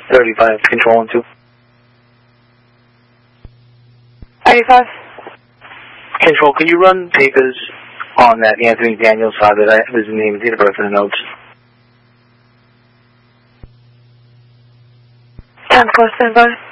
35, control 2. 35. Control, can you run papers on that Anthony Daniels father? That was the name, date of birth, and the notes. 10-4, standby.